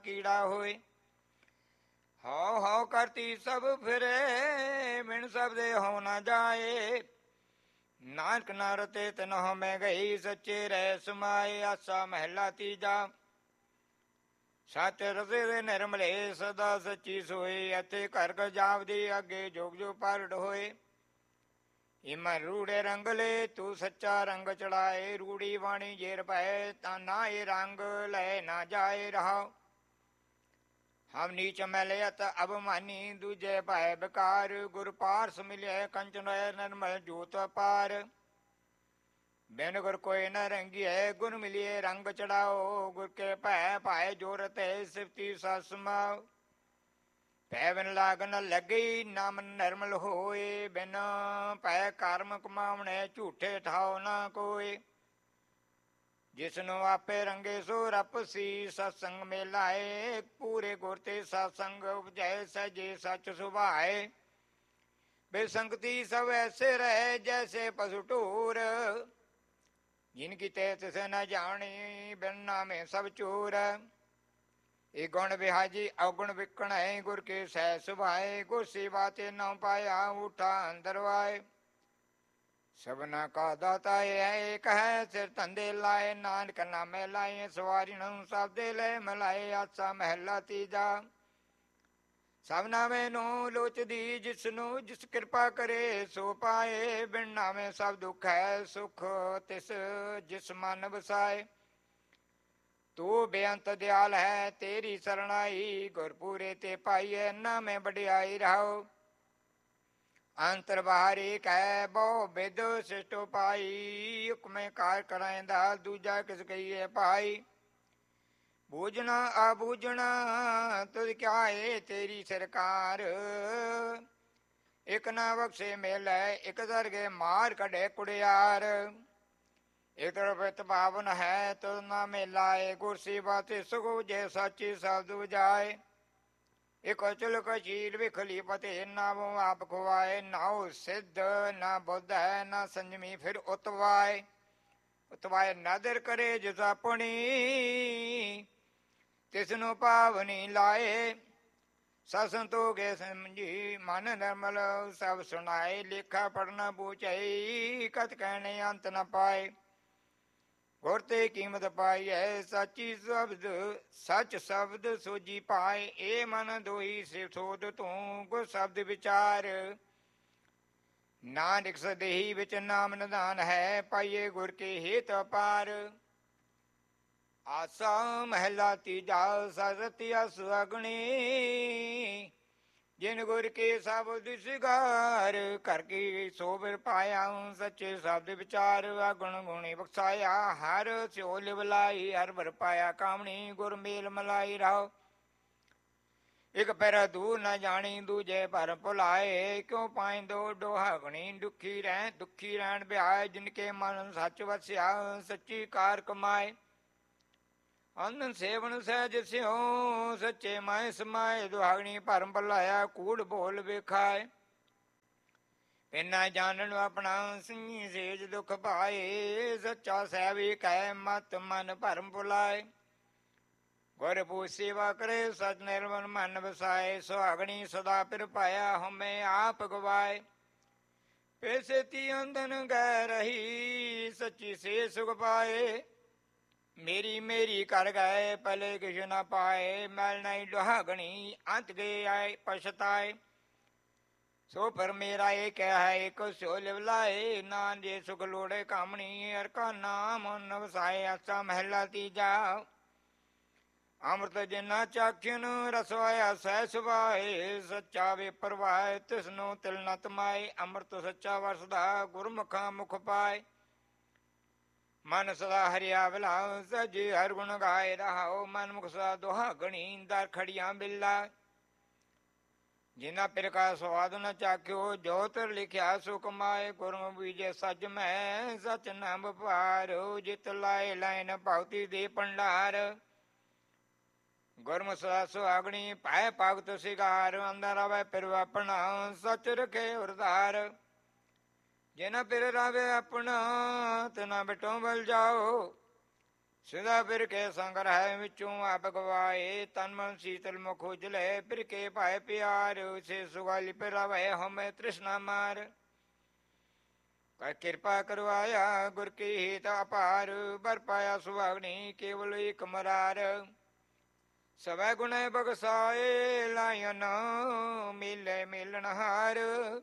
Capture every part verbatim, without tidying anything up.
ਕੀੜਾ ਹੋਏ। ਹਉ ਹਉ ਕਰਤੀ ਸਭ ਫਿਰੇ, ਬਿਨ ਸਭ ਦੇ ਹੋ ਨਾ ਜਾਏ। ਨਾਨਕ ਨਾ ਰਤੇ ਤਨਹੁ ਮੈਂ ਗਈ, ਸੱਚੇ ਰਹਿ ਸਮਾਏ। ਆਸਾ ਮਹਿਲਾ ਤੀਜਾ। ਸੱਚ ਰਸੇ ਦੇ ਨਿਰਮਲੇ, ਸਦਾ ਸੱਚੀ ਸੋਏ। ਅਤੇ ਘਰ ਘਰ ਜਾਵਦੀ, ਅੱਗੇ ਜੋਗ ਜੋ ਪਾਲੜ ਹੋਏ। ਇਮਨ ਰੂੜੇ ਰੰਗਲੇ, ਤੂੰ ਸੱਚਾ ਰੰਗ ਚੜਾਏ। ਰੂੜੀ ਬਾਣੀ ਜੇਰ ਪਏ, ਤਾਂ ਨਾ ਇਹ ਰੰਗ ਲੈ ਨਾ ਜਾਏ। ਰਹਾਓ ਹਮ ਨੀਚ ਮੈਲੇ ਅਤ ਅਭਮਾਨੀ, ਦੂਜੇ ਭਾਏ ਬਕਾਰ। ਗੁਰ ਪਾਰਸ ਮਿਲਿਆ ਕੰਚਨ ਨਿਰਮਲ ਜੋਤ ਪਾਰ। ਬਿਨ ਗੁਰ ਕੋਈ ਨ ਰੰਗੀਐ, ਗੁਰ ਮਿਲਿਏ ਰੰਗ ਚੜਾਓ। ਗੁਰ ਕੇ ਭੈ ਭਾਏ ਜੋਰਤ ਹੈ, ਸਿਫਤੀ ਸਤ ਸਮਾਓ। ਭੈ ਬਿਨ ਲਾਗ ਨ ਲੱਗੀ, ਨਾਮ ਨਿਰਮਲ ਹੋਏ। ਬਿਨ ਭੈ ਕਰਮ ਕਮਾਵਣੇ, ਝੂਠੇ ਠਾਓ ਨਾ ਕੋਏ। ਜਿਸਨੂੰ ਆਪੇ ਰੰਗੇ ਸੋ ਰਪਸੀ, ਸਤਸੰਗ ਮੇਲਾਏ। ਪੂਰੇ ਗੁਰ ਤੇ ਸਤਸੰਗ ਉਪਜੈ, ਸਹਿਜੇ ਸੱਚ ਸੁਭਾਏ। ਬੇਸੰਗਤੀ ਸਭ ਐਸੇ ਰਹੇ, ਜੈਸੇ ਪਸ਼ੂ ਢੋਰ। ਜਿਨ ਕੀਤੇ ਤਿਸ ਨ ਜਾਣੀ, ਬਿਨ ਨਾਮੇ ਸਭ ਚੋਰ। ਇਹ ਗੁਣ ਵਿਹਾਜੀ ਅਵਗੁਣ ਵਿਕਣ ਹੈ, ਗੁਰ ਕੇ ਸਹਿ ਸੁਭਾਏ। ਗੁਰ ਸੇਵਾ ਤੇ ਨਾ ਪਾਇਆ, ਉਠਾ ਅੰਦਰਵਾਏ। ਸਭਨਾ ਕਾ ਦਾਤਾ ਹੈ, ਏਕ ਹੈ ਸਿਰ ਧੰਦੇ ਲਾਏ। ਨਾਨਕ ਨਾਮੇ ਲਾਏ, ਸਵਾਰੀ ਨੂੰ ਸਭ ਦੇ ਲੈ ਮਿਲਾਏ। ਆਸਾ ਮਹਿਲਾ ਤੀਜਾ। ਸਭ ਨਾਵੇਂ ਨੂੰ ਲੋਚਦੀ, ਜਿਸ ਨੂੰ ਜਿਸ ਕਿਰਪਾ ਕਰੇ ਸੋ ਪਾਏ। ਬਿਨ ਨਾਵੇਂ ਸਭ ਦੁੱਖ ਹੈ, ਸੁਖ ਤਿਸ ਜਿਸ ਮਨ ਵਸਾਏ। ਤੂੰ ਬੇਅੰਤ ਦਿਆਲ ਹੈ, ਤੇਰੀ ਸਰਣਾਈ। ਗੁਰਪੂਰੇ ਤੇ ਪਾਈਏ, ਨਾਮੇ ਵਡਿਆਈ। ਰਹਾਓ ਅੰਤਰ ਬਾਹਰ ਏਕ ਹੈ, ਬਹੁ ਬਿਦ ਸਿਸ਼ਟ ਪਾਈ। ਹੁਕਮੇ ਕਾਰ ਕਰਾਇਂਦਾ, ਦੂਜਾ ਕਿਸ ਕਹੀਏ ਭਾਈ। ਬੂਝਣਾ ਆਬੂਝਣਾ ਤੁਧ ਕਿਆ ਏ, ਤੇਰੀ ਸਰਕਾਰ। ਇਕ ਨਾ ਬਖਸ਼ੇ ਮੇਲੇ, ਇਕ ਦਰਗੇ ਮਾਰ ਕੱਢੇ ਕੁੜਿਆਰ। ਇਕ ਰਪਿਤ ਪਾਵਨ ਹੈ, ਤੁਧ ਨਾ ਮੇਲਾਏ। ਗੁਰ ਸੇਵਾ ਤੇ ਸੁਖ ਜੇ ਸਾਚੀ ਸ਼ਬਦ ਵਜਾਏ। ਇਕ ਚੁਲਕ ਚੀਲ ਵਿਖਲੀ ਪਤੇ, ਨਾਵੋ ਆਪ ਖੁਆਏ। ਨਾਉ ਸਿੱਧ ਨਾ ਬੁੱਧ ਹੈ, ਨਾ ਸੰਜਮੀ ਫਿਰ ਉਤਵਾਏ। ਉਤਵਾਏ ਨਾਦਰ ਕਰੇ ਜਿਸ ਆਪਣੀ, ਤਿਸਨੂੰ ਪਾਵਨੀ ਲਾਏ। ਸਤ ਸੰਤੋਖੇ ਸਮਝੀ ਮਨ ਨਿਰਮਲ, ਸਭ ਸੁਣਾਏ। ਲੇਖਾ ਪੜਨਾ ਬੂਝਈ, ਕਤ ਕਹਿਣੇ ਅੰਤ ਨ ਪਾਏ। ਗੁਰ ਤੇ ਕੀਮਤ ਪਾਈ ਹੈ, ਸਾਚੀ ਸ਼ਬਦ ਸੱਚ ਸ਼ਬਦ ਸੋਜੀ ਪਾਏ। ਇਹ ਮਨ ਦੋਈ ਸਿਵ ਸੋਧ ਤੂੰ, ਗੁਰ ਸ਼ਬਦ ਵਿਚਾਰ। ਨਾਨਕ ਸਦੇਹੀ ਵਿੱਚ ਨਾਮ ਨਿਧਾਨ ਹੈ, ਪਾਈਏ ਗੁਰ ਕੇ ਹੇਤ ਅਪਾਰ। ਆਸਾ ਮਹਿਲਾ ਤੀਜਾ। ਸਰਤੀ ਸੁਹਾਗਣੀ, ਜਿਨ ਗੁਰ ਕੇ ਸ਼ਬਦ ਸਿਗਾਰ। ਕਰ ਕੀ ਸੋਭਰ ਪਾਇਆ, ਸੱਚੇ ਸ਼ਬਦ ਵਿਚਾਰ। ਆਗੁਣ ਗੁਣੀ ਬਖਸ਼ਾਇਆ, ਹਰ ਸਿਓ ਲਿਵਲਾਈ। ਹਰ ਵਰ ਪਾਇਆ ਕਾਮਣੀ, ਗੁਰ ਮੇਲ ਮਲਾਈ। ਰਹਾਓ ਇਕ ਪੈਰਾ ਦੂਰ ਨਾ ਜਾਣੀ, ਦੂਜੇ ਪਰ ਭੁਲਾਏ। ਕਿਉ ਪਾਏ ਦੋ ਡੋਹਾਗਣੀ, ਦੁਖੀ ਰਹਿ ਦੁਖੀ ਰਹਿਣ ਬਿਆਏ। ਜਿਨਕੇ ਮਨ ਸੱਚ ਵਸਿਆ, ਸੱਚੀ ਕਾਰ ਕਮਾਏ। ਅੰਨ ਸੇਵਨ ਸਹਿਜ ਸਿਉ, ਸੱਚੇ ਮਾਏ ਸਮਾਏ। ਦੁਹਾਗਣੀ ਭਰਮ ਭੁਲਾਇਆ, ਕੂੜ ਬੋਲ ਵੇਖਾਏ। ਪਿਨਾ ਜਾਣਨ ਆਪਣਾ, ਸਿੰਘ ਸੇਜ ਦੁਖ ਪਾਏ। ਸੱਚਾ ਸਹਿਬੀ ਕਹਿ, ਮਤ ਮਨ ਭਰਮ ਭੁਲਾਏ। ਗੁਰ ਪੂਜ ਸੇਵਾ ਕਰੇ, ਸਚ ਨਿਰਮਲ ਮਨ ਵਸਾਏ। ਸੁਹਾਗਣੀ ਸਦਾ ਪਿਰ ਪਾਇਆ, ਹਉਮੈ ਆਪ ਗਵਾਏ। ਪੇਸੇਤੀ ਅੰਧਨ ਗਹਿ ਰਹੀ, ਸੱਚੀ ਸੇ ਸੁਖ ਪਾਏ। ਮੇਰੀ ਮੇਰੀ ਕਰ ਗਏ, ਪਲੇ ਕਿਛ ਨਾ ਪਾਏ। ਮੈਲ ਨਹੀਂ ਦੁਹਾਗਣੀ, ਅੰਤ ਗਏ ਆਏ ਪਛਤਾਏ। ਸੋ ਪਰ ਮੇਰਾ ਇਹ ਕਹਿ ਹੈ, ਇੱਕ ਸੋ ਲਿਵਲਾਏ। ਨਾ ਜੇ ਸੁਖ ਲੋੜੇ ਕਾਮਣੀ, ਹਰ ਕਾ ਨਾਮ ਨ ਵਸਾਏ। ਆਸਾ ਮਹਿਲਾ ਤੀਜਾ। ਅੰਮ੍ਰਿਤ ਜਿਨਾ ਚਾਖਿਨ, ਰਸਵਾਇਆ ਸਹਿ ਸੁਭਾਏ। ਸੱਚਾ ਵੇ ਪਰਵਾਏ, ਤਿਸਨੂੰ ਤਿਲ ਨ ਤਮਾਏ। ਅੰਮ੍ਰਿਤ ਸੱਚਾ ਵਰਸਦਾ, ਗੁਰਮੁਖਾਂ ਮੁਖ ਪਾਏ। ਮਨ ਸਦਾ ਹਰਿਆ ਵਿਲਾਉ, ਸੱਜੇ ਹਰ ਗੁਣ ਗਾਏ। ਰਹਾਓ ਮਨ ਮੁਖ ਸਦਾ ਦੁਹਾਗਣੀ, ਦਰ ਖੜੀਆਂ ਬਿੱਲਾ। ਜਿਨਾ ਪਿਰ ਕਾ ਸਵਾਦ ਨ ਚਾਖਿਓ, ਜੋ ਤਿਰ ਲਿਖਿਆ ਸੋ ਕਮਾਏ। ਗੁਰਮੁਖ ਬੀਜੇ ਸੱਜ ਮੈਂ, ਸਚ ਨਾਮ ਵਪਾਰ। ਜਿਤ ਲਾਏ ਲਾਇਨ ਭਗਤੀ ਦੇ ਭੰਡਾਰ। ਗੁਰਮੁਖ ਸਦਾ ਸੁਹਾਗਣੀ, ਪਾਏ ਭਗਤ ਸਿਗਾਰ। ਅੰਦਰ ਆਵੇ ਪਿਰ ਆਪਣਾ, ਸਚ ਰਖੇ ਉਰਧਾਰ। ਜਿਨਾ ਪਿਰ ਰਾਵੇ ਆਪਣਾ, ਤਿਨਾ ਬਿਟੋ ਬਲ ਜਾਓ। ਸਿਦਾ ਫਿਰ ਕੇ ਸੰਗ ਰਹਿ ਵਿੱਚੋਂ ਆਪ ਗਵਾਏ ਤਨ ਮਨ ਸੀਤਲ ਮੁਖ ਉਜਲੇ ਫਿਰ ਕੇ ਭਾਏ ਪਿਆਰ ਸੇ ਸੁਗਾਲੀ ਪਿਰਾਵੇ ਹਮੇ ਤ੍ਰਿਸ਼ਨਾ ਮਾਰ ਕਾ ਕਿਰਪਾ ਕਰਵਾਇਆ ਗੁਰ ਕੀ ਹਿਤ ਅਪਾਰ ਬਰ ਪਾਇਆ ਸੁਹਾਗਣੀ ਕੇਵਲ ਇਕ ਮਰਾਰ ਸਵੈ ਗੁਣੇ ਬਗਸਾਏ ਲਾਇਨ ਮਿਲੇ ਮਿਲਣ ਹਾਰ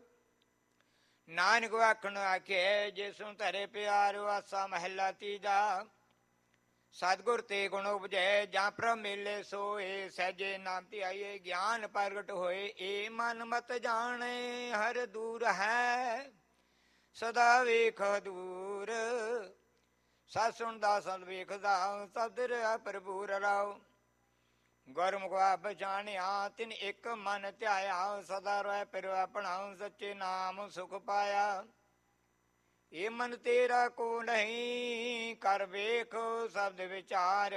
ਨਾਨਕ ਆਖਣ ਆਖੇ ਜਿਸੁ ਧਰੇ ਪਿਆਰ ਆਸਾ ਮਹਿਲਾ ਤੀਜਾ ਸਤਿਗੁਰ ਤੇ ਗੁਣ ਉਪਜੈ ਜਾਂ ਪ੍ਰਭ ਮੇਲੇ ਸੋਏ ਸਹਿਜੇ ਨਾਮ ਧਿਆਈਏ ਗਿਆਨ ਪ੍ਰਗਟ ਹੋਏ ਏ ਮਨ ਮਤ ਜਾਣੇ ਹਰ ਦੂਰ ਹੈ ਸਦਾ ਵੇਖ ਦੂਰ ਸਤ ਸੁਣਦਾ ਸਤ ਵੇਖਦਾ ਸਬਦ ਰਿਹਾ ਪ੍ਰਭੂ ਰਾਉ ਗੁਰਮੁਖ ਆਪ ਜਾਣਿਆ ਤਿਨ ਇੱਕ ਮਨ ਧਿਆਇਆ ਸਦਾ ਰਹਿ ਪਿਰ ਆਪਣਾ ਸੱਚੇ ਨਾਮ ਸੁਖ ਪਾਇਆ ਇਹ ਮਨ ਤੇਰਾ ਕੋ ਨਹੀਂ ਕਰ ਵੇਖ ਸ਼ਬਦ ਵਿਚਾਰ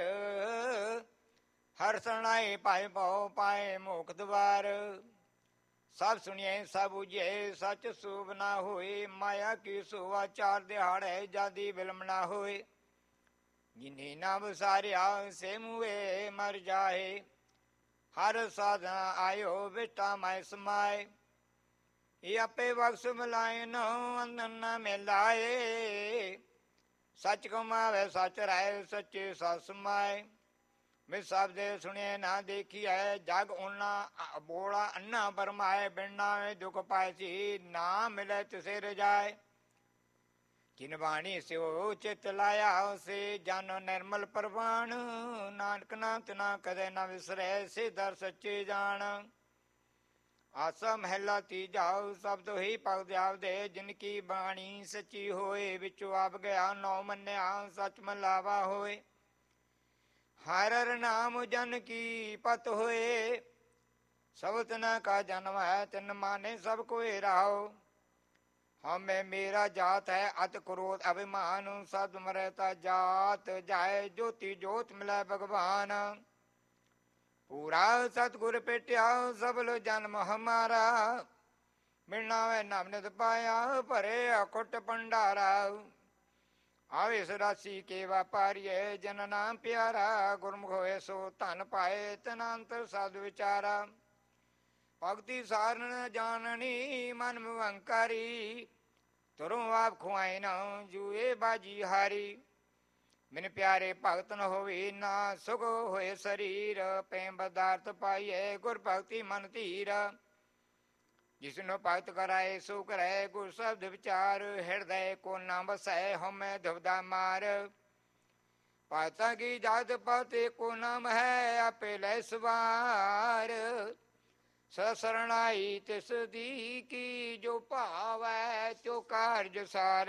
ਹਰ ਸੁਣਾਏ ਪਾਏ ਪਾਉ ਪਾਏ ਮੋਖ ਦਵਾਰ ਸਭ ਸੁਣੀਏ ਸਭ ਉਜੇ ਸੱਚ ਸੂਬ ਨਾ ਹੋਏ ਮਾਇਆ ਕੀ ਸੋਵਾ ਚਾਰ ਦਿਹਾੜੇ ਜਾਦੀ ਬਿਲਮ ਨਾ ਹੋਏ ਜਿਨੇ ਨਾ ਵਸਾਰਿਆ ਸੇ ਮੂਏ ਮਰ ਜਾਏ ਹਰ ਸਾਧਨਾ ਆਇਓ ਵਿਟਾ ਮੈਂ ਸਮਾਏ ਇਹ ਆਪੇ ਬਖਸ਼ ਮਿਲਾਏ ਨੋ ਅੰਦਨ ਮਿਲਾਏ ਸੱਚ ਕਮਾਵੇ ਸੱਚ ਰਹਿ ਸੱਚੇ ਸਤ ਸਮਾਏ ਮੈਂ ਸਭ ਦੇ ਸੁਣੇ ਨਾ ਦੇਖੀਐ ਜਗ ਉਹਨਾਂ ਬੋਲਾ ਅੰਨਾ ਬਰਮਾਏ ਬਿਨਾ ਦੁਖ ਪਾਏ ਸੀ ਨਾ ਮਿਲੇ ਤਿਸੇ ਰਜਾਏ ਜਿਨ ਬਾਣੀ ਸਿਓ ਚਿਤ ਲਾਇਆ ਸੇ ਜਨ ਨਿਰਮਲ ਪ੍ਰਵਾਨ ਨਾਨਕ ਨਾਮ ਤਿਨਾ ਕਦੇ ਨਾ ਵਿਸਰੈ ਸੇ ਦਰ ਸੱਚੇ ਜਾਣ ਆਸਾ ਮਹਿਲਾ ਤੀਜਾ ਸਬਦ ਹੀ ਭਗਤ ਆਪਦੇ ਜਿਨ ਕੀ ਬਾਣੀ ਸੱਚੀ ਹੋਏ ਵਿੱਚੋਂ ਆਪ ਗਿਆ ਨੌ ਮੰਨਿਆ ਸੱਚ ਮਲਾਵਾ ਹੋਏ ਹਰ ਹਰ ਨਾਮ ਜਨ ਕੀ ਪਤ ਹੋਏ ਸਭ ਤਨਾ ਕਾ ਜਨਮ ਹੈ ਤਿਨ ਮਾਨੇ ਸਭ ਕੋਏ ਰਾਓ ਹਮੇ ਮੇਰਾ ਜਾਤ ਹੈ ਅਤ ਕ੍ਰੋਧ ਅਭਿਮਾਨ ਸਦ ਮਰੈ ਤਾ ਜਾਤ ਜਾਏ ਜੋਤੀ ਜੋਤ ਮਿਲੈ ਭਗਵਾਨ ਪੂਰਾ ਸਤਿਗੁਰ ਪੇਟਿਆ ਸਬਲ ਜਨਮ ਹਮਾਰਾ ਮਿਲਣਾ ਵੇ ਨਾਮ ਨਿਤ ਪਾਇਆ ਭਰੇ ਅਖੁੱਟ ਭੰਡਾਰਾ ਆਵੇ ਸਰਾਸੀ ਕੇ ਵਾਪਾਰੀਏ ਜਨ ਨਾਮ ਪਿਆਰਾ ਗੁਰਮੁਖ ਹੋਏ ਸੋ ਧਨ ਪਾਏ ਤਨੰਤਰ ਸਾਧ ਵਿਚਾਰਾ ਭਗਤੀ ਸਾਰਨ ਜਾਣਨੀ ਮਨ ਮਵੰਕਾਰੀ ਤੁਰੋਂ ਆਪ ਖੁਆਏ ਨਾ ਜੂਏ ਬਾਜੀ ਹਾਰੀ ਮਿਨ ਪਿਆਰੇ ਭਗਤ ਨ ਹੋਵੇ ਨਾ ਸੁਖ ਹੋਏ ਸਰੀਰ ਪ੍ਰੇਮ ਪਦਾਰਥ ਪਾਈਏ ਗੁਰ ਭਗਤੀ ਮਨ ਧੀਰ ਜਿਸਨੂੰ ਭਗਤ ਕਰਾਏ ਸੋ ਕਰੈ ਗੁਰ ਸ਼ਬਦ ਵਿਚਾਰ ਹਿਰਦੈ ਕੋ ਨਾ ਬਸੈ ਹਮੈ ਦੁਬਦਾ ਮਾਰ ਪਾਤਾ ਕੀ ਜਾਤ ਪਾਤੇ ਕੋ ਨਾਮ ਹੈ ਆਪੇ ਲੈ ਸਵਾਰ ਸਰਣਾਈ ਤਿਸ ਦੀ ਕੀ ਜੋ ਭਾਵੈ ਤਿਉ ਕਾਰਜ ਸਾਰ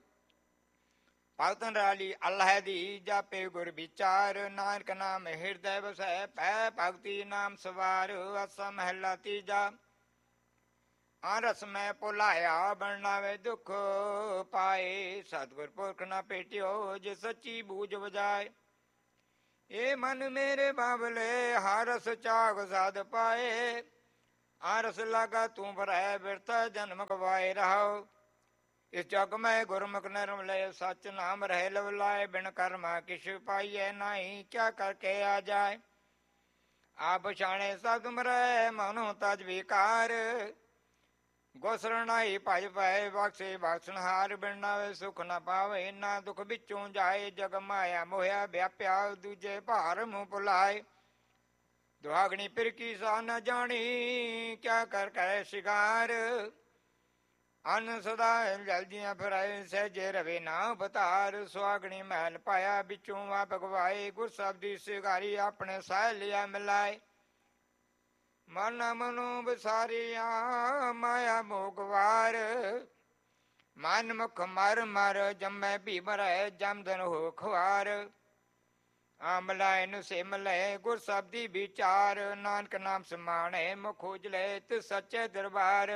ਭਗਤਨ ਰਾਲੀ ਅੱਲਾਹ ਦੀ ਜਾਪੇ ਗੁਰ ਵਿਚਾਰ ਨਾਨਕ ਨਾਮ ਹਿਰਦੈ ਵਸੈ ਪੈ ਭਗਤੀ ਨਾਮ ਸਵਾਰ ਅਸਾ ਮਹਿਲਾ ਤੀਜਾ ਆਰਸ ਮੈਂ ਭੁਲਾਇਆ ਬਣਾਵੇ ਦੁਖ ਪਾਏ ਸਤਿਗੁਰ ਪੁਰਖ ਨਾ ਭੇਟਿਓ ਜੇ ਸੱਚੀ ਬੂਝ ਵਜਾਏ ਇਹ ਮਨ ਮੇਰੇ ਬਾਬਲੇ ਹਰਸ ਚਾਗ ਸਾਧ ਪਾਏ ਆਰਸ ਲਾਗਾ ਤੂੰ ਭਰੈ ਬਿਰਤਾ ਜਨਮ ਗਵਾਏ ਰਹਾਓ ਇਸ ਜਗ ਮੈਂ ਗੁਰਮੁਖ ਨਿਰਮਲੇ ਸੱਚ ਨਾਮ ਰਹਿ ਲਵ ਲਾਏ ਬਿਨ ਕਰਮਾ ਕਿਛ ਪਾਈਐ ਨਾਹੀ ਕਿਆ ਕਰਕੇ ਆ ਜਾਏ ਆਪ ਪਛਾਣੇ ਸਤ ਮਰੈ ਮਨੋ ਤਜ ਵਿਕਾਰ ਗੋਸਰਣਾਈ ਭਜ ਪਏ ਬਖਸ਼ੇ ਬਖਸ਼ਣਹਾਰ ਬਿਨ ਨਾਵੇ ਸੁਖ ਨਾ ਪਾਵੇ ਨਾ ਦੁਖ ਵਿੱਚੋਂ ਜਾਏ ਜਗ ਮਾਇਆ ਮੋਹਿਆ ਵਿਆਪਿਆ ਦੂਜੇ ਭਾਰ ਮੂੰਹ ਭੁਲਾਏ ਦੁਹਾਗਣੀ ਫਿਰ ਕੀ ਸਾ ਨ ਜਾਣੀ ਕਿਆ ਕਰ ਕਰੇ ਸ਼ਿਕਾਰ ਅਨ ਸਦਾ ਜਲਦੀਆਂ ਫਿਰਾਏ ਸਹਿਜੇ ਰਵੇ ਨਾ ਬਤਾਰ ਸੁਹਾਗਣੀ ਮਹਿਲ ਪਾਇਆ ਵਿੱਚੋਂ ਆ ਭਗਵਾਏ ਗੁਰ ਸਬਦੀ ਸਿਗਾਰੀ ਆਪਣੇ ਸਾਹ ਲਿਆ ਮਿਲਾਏ ਮਨ ਮਨੋ ਵਿਸਾਰਿਆ ਮਾਇਆ ਮੋਗਵਾਰ ਮਨ ਮੁਖ ਮਰ ਮਰ ਜੰਮੈ ਵੀ ਮਰੈ ਜਮਦਨ ਹੋ ਖੁਆਰ ਆਮਲਾਇ ਸਿਮਲੇ ਗੁਰ ਸਬਦੀ ਵਿਚਾਰ ਨਾਨਕ ਨਾਮ ਸਮਾਣੇ ਮੁਖ ਉਜਲੇ ਤੇ ਸੱਚੇ ਦਰਬਾਰ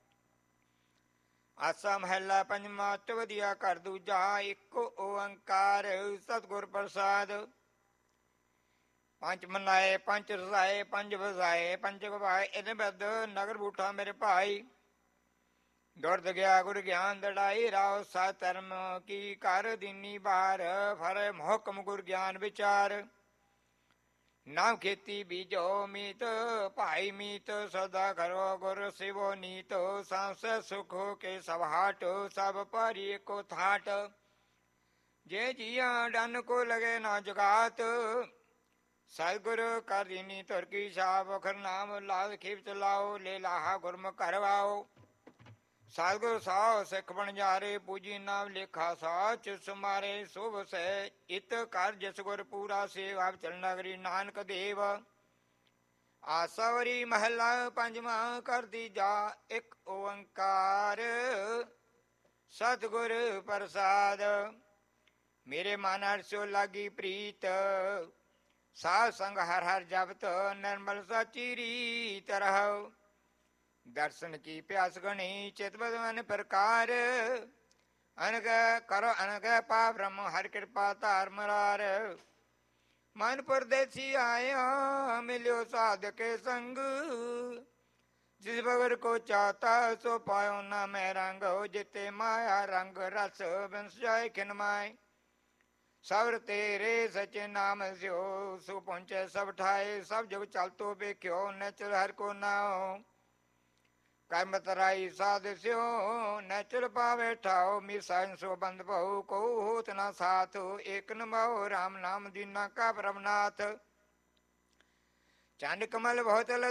ਆਸਾ ਮਹਿਲਾ ਪੰਜਵਾਂ ਵਧੀਆ ਘਰ ਦੂਜਾ ਇੱਕ ਓੰਕਾਰ ਸਤਿਗੁਰ ਪ੍ਰਸਾਦ ਪੰਜ ਮਨਾਏ ਪੰਜ ਰਸਾਏ ਪੰਜ ਵਸਾਏ ਪੰਜ ਗਵਾਏ ਇਹਨੇ ਬੱਦ ਨਗਰ ਬੂਠਾ ਮੇਰੇ ਭਾਈ ਦੁਰਦ ਗਿਆ ਗੁਰ ਗਿਆਨ ਦੜਾਈ ਰਾਉ ਸਾ ਧਰਮ ਕੀ ਕਰ ਦੀਨੀ ਬਾਰ ਫਰੇ ਮੁਹਕਮ ਗੁਰ ਗਿਆਨ ਵਿਚਾਰ ਨਾਮ ਖੇਤੀ ਬੀਜੋ ਮੀਤ ਭਾਈ ਮੀਤ ਸਦਾ ਕਰੋ ਗੁਰ ਸਿਵੋ ਨੀਤ ਸਾਂਸ ਸੁਖ ਕੇ ਸਭ ਹਾਟ ਸਭ ਪਰੀ ਕੋ ਥਾਟ ਜੇ ਜੀਆਂ ਡਨ ਕੋ ਲਗੇ ਨਾ ਜਗਾਤ ਸਤਿਗੁਰ ਕਰ ਦੀਨੀ ਤੁਰ ਕੀ ਛਾਪ ਅਖਰ ਨਾਮ ਲਾਲ ਖੇਪ ਚਲਾਓ ਲੈ ਲਾਹਾ ਗੁਰਮੁਖ ਕਰਵਾਓ ਸਤਿਗੁਰ ਸਾਹ ਸਿੱਖ ਬਣ ਜਾਰੇ ਪੂਜੀ ਨਾਮ ਲੇਖਾ ਸਾਚ ਸੁਮਾਰੇ ਸੁਭ ਸੇ ਇਤ ਕਰ ਜਿਸ ਗੁਰ ਪੂਰਾ ਸੇਵਾ ਚਲ ਨਗਰੀ ਨਾਨਕ ਦੇਵ ਆਸਵਰੀ ਮਹਲਾ ਪੰਜਵਾਂ ਕਰ ਦੀਜਾ ਇੱਕ ਓੰਕਾਰ ਸਤਿਗੁਰ ਪ੍ਰਸਾਦ ਮੇਰੇ ਮਨ ਹਰਸੋ ਲਾਗੀ ਪ੍ਰੀਤ ਸਾਧ ਸੰਗ ਹਰ ਹਰ ਜਪਤ ਨਿਰਮਲ ਸਾਚੀ ਰੀਤ ਰਹੋ ਦਰਸ਼ਨ ਕੀ ਪਿਆਸ ਗਣੀ ਚਿਤ ਬਦਵਨ ਪ੍ਰਕਾਰ ਅਨਗ ਕਰੋ ਅਨਗ ਪਾ ਬ੍ਰਹਮ ਹਰਿ ਕਿਰਪਾ ਧਾਰ ਮਰਾਰ ਮਨ ਪਰਦੇਸੀ ਆਇਆ ਮਿਲਿਓ ਸਾਧ ਕੇ ਸੰਗ ਜਿਸ ਬਗਰ ਕੋ ਚਾਹਤਾ ਸੋ ਪਾਇਓ ਨਾ ਮੈਂ ਰੰਗ ਜਿਤੇ ਮਾਇਆ ਰੰਗ ਰਸ ਬਿਨਸ ਜਾਏ ਖਿਨ ਮਾਏ ਸਬਰ ਤੇਰੇ ਸਚੇ ਨਾਮ ਸਿਓ ਸੋ ਪਹੁੰਚੇ ਸਭ ਠਾਏ ਸਭ ਜਗ ਚਲਤੋ ਵੇਖਿਓ ਨਚਲ ਹਰ ਕੋ ਨਾਉ ਕਰਮ ਤਰਾਈ ਸਾਧ ਸਿਓ ਨਚਲ ਪਾਵੇ ਠਾਓ ਮਿਸਾਇਨ ਸੋ ਬੰਦ ਭਉ ਕੋ ਹੋਤ ਨਾ ਸਾਥ ਏਕ ਨਮਾਓ ਰਾਮ ਨਾਮ ਦੀਨਾ ਕਾ ਪ੍ਰਭਨਾਥ ਚੰਡ ਕਮਲ ਬਹੁਤ